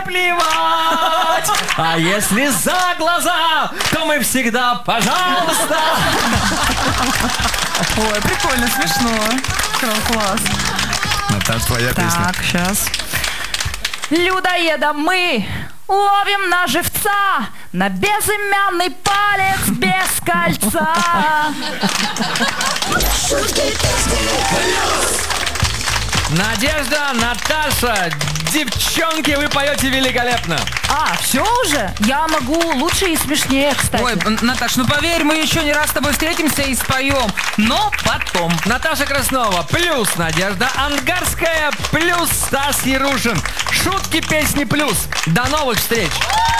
плевать. А если за глаза, то мы всегда пожалуйста. Ой, прикольно, смешно. Класс. Наташ, твоя песня. Так, сейчас. Людоедом мы ловим на живца, на безымянный палец без кольца. Надежда, Наташа, девчонки, вы поете великолепно. А, все уже? Я могу лучше и смешнее, кстати. Ой, Наташ, ну поверь, мы еще не раз с тобой встретимся и споем. Но потом. Наташа Краснова плюс Надежда Ангарская плюс Стас Ярушин. Шутки, песни плюс. До новых встреч!